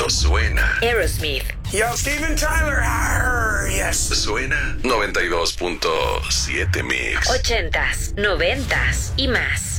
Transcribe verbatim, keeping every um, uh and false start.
Esto suena. Aerosmith. Yo, Steven Tyler. Arr, yes. Suena noventa y dos punto siete Mix. Ochentas, noventas y más.